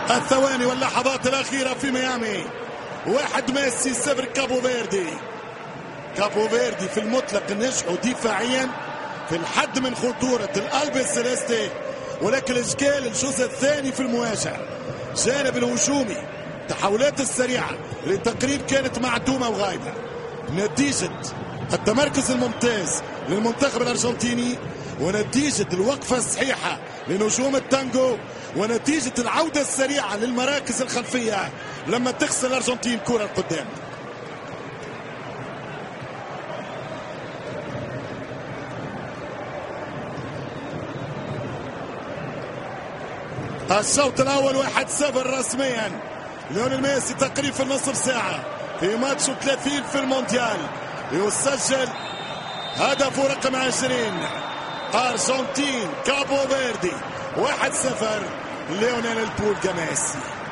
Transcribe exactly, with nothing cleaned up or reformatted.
الثواني واللحظات الأخيرة في ميامي. واحد ميسي صفر كابو فيردي. كابو فيردي في المطلق نجحوا دفاعيا في الحد من خطورة القلب السيليستي، ولكن الاشكال الجزء الثاني في المواجهة، جانب الهجومي، التحولات السريعة للتقريب كانت معدومة وغايبة. نتيجة التمركز الممتاز للمنتخب الأرجنتيني، ونتيجة الوقفة الصحيحة لنجوم التانجو، ونتيجة العودة السريعة للمراكز الخلفية لما تخسر الأرجنتين كرة القدام. الشوط الأول واحد صفر رسميا. ليونيل ميسي تقريبا في النصف ساعة في ماتش ثلاثين في المونديال يسجل هدفه رقم عشرين. أرجنتين كابو فيردي واحد صفر. ليونيل البولجا ميسي.